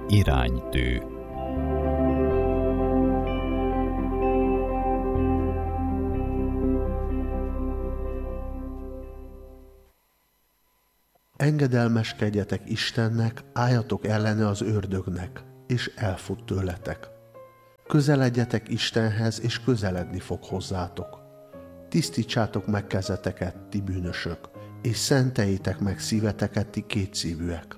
Iránytű. Engedelmeskedjetek Istennek, álljatok ellene az ördögnek, és elfut tőletek. Közeledjetek Istenhez, és közeledni fog hozzátok. Tisztítsátok meg kezeteket, ti bűnösök, és szenteljétek meg szíveteket, ti kétszívűek.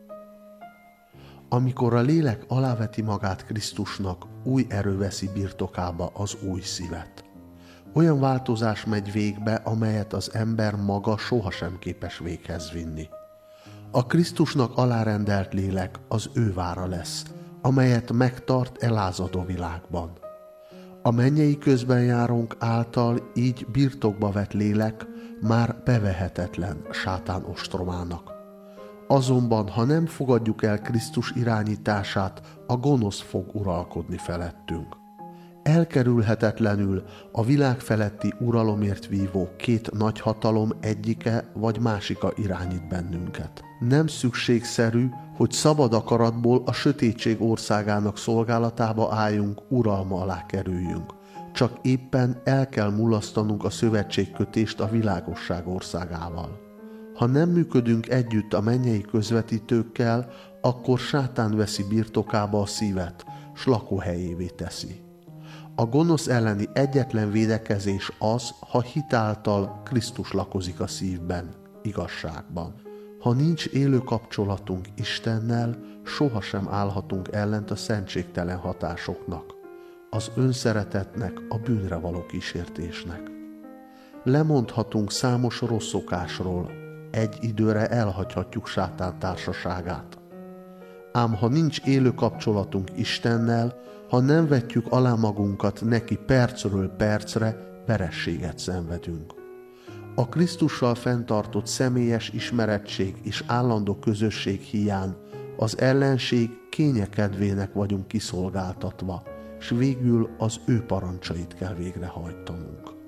Amikor a lélek aláveti magát Krisztusnak, új erő veszi birtokába az új szívet. Olyan változás megy végbe, amelyet az ember maga sohasem képes véghez vinni. A Krisztusnak alárendelt lélek az ő vára lesz, amelyet megtart elázadó világban. A mennyei közbenjárónk által így birtokba vett lélek már bevehetetlen sátán ostromának. Azonban, ha nem fogadjuk el Krisztus irányítását, a gonosz fog uralkodni felettünk. Elkerülhetetlenül a világ feletti uralomért vívó két nagy hatalom egyike vagy másika irányít bennünket. Nem szükségszerű, hogy szabad akaratból a sötétség országának szolgálatába álljunk, uralma alá kerüljünk. Csak éppen el kell mulasztanunk a szövetségkötést a világosság országával. Ha nem működünk együtt a mennyei közvetítőkkel, akkor sátán veszi birtokába a szívet, s lakóhelyévé teszi. A gonosz elleni egyetlen védekezés az, ha hitáltal Krisztus lakozik a szívben, igazságban. Ha nincs élő kapcsolatunk Istennel, sohasem állhatunk ellent a szentségtelen hatásoknak, az önszeretetnek, a bűnre való kísértésnek. Lemondhatunk számos rossz szokásról, egy időre elhagyhatjuk sátán társaságát. Ám ha nincs élő kapcsolatunk Istennel, ha nem vetjük alá magunkat neki percről percre, verességet szenvedünk. A Krisztussal fenntartott személyes ismerettség és állandó közösség hiány az ellenség kényekedvének vagyunk kiszolgáltatva, s végül az ő parancsait kell végrehajtanunk.